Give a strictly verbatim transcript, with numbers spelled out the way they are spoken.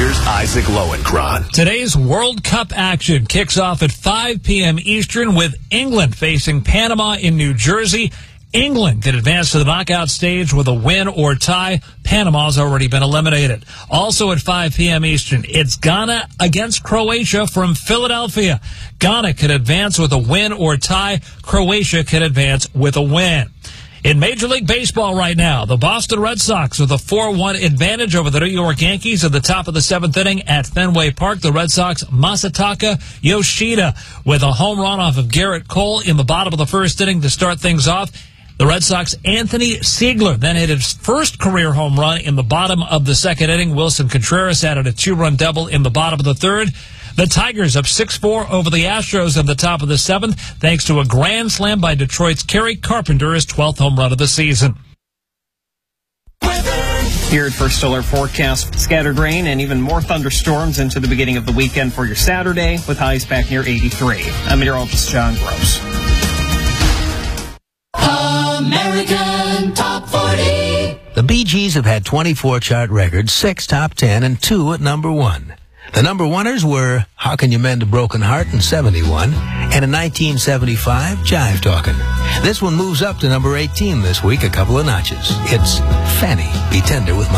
Here's Isaac Lowenkron. Today's World Cup action kicks off at five p.m. Eastern with England facing Panama in New Jersey. England can advance to the knockout stage with a win or tie. Panama's already been eliminated. Also at five p.m. Eastern, it's Ghana against Croatia from Philadelphia. Ghana can advance with a win or tie. Croatia can advance with a win. In Major League Baseball right now, the Boston Red Sox with a four one advantage over the New York Yankees at the top of the seventh inning at Fenway Park. The Red Sox, Masataka Yoshida with a home run off of Garrett Cole in the bottom of the first inning to start things off. The Red Sox, Anthony Siegler, then hit his first career home run in the bottom of the second inning. Wilson Contreras added a two-run double in the bottom of the third. The Tigers up six four over the Astros at the top of the seventh, thanks to a grand slam by Detroit's Kerry Carpenter, his twelfth home run of the season. Here at First Alert Forecast, scattered rain and even more thunderstorms into the beginning of the weekend for your Saturday, with highs back near eighty-three. I'm meteorologist John Gross. American Top forty. The Bee Gees have had twenty-four chart records, six top ten, and two at number one. The number oneers were How Can You Mend a Broken Heart in seventy-one, and in nineteen seventy-five, Jive Talkin'. This one moves up to number eighteen this week, a couple of notches. It's Fanny, Be Tender with My